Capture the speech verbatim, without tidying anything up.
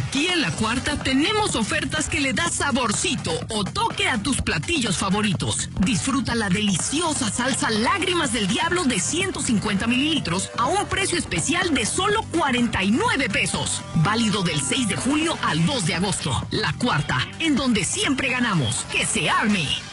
Aquí en La Cuarta tenemos ofertas que le das saborcito o toque a tus platillos favoritos. Disfruta la deliciosa salsa Lágrimas del Diablo de ciento cincuenta mililitros a un precio especial de solo cuarenta y nueve pesos. Válido del seis de julio al dos de agosto. La Cuarta, en donde siempre ganamos. ¡Que se arme!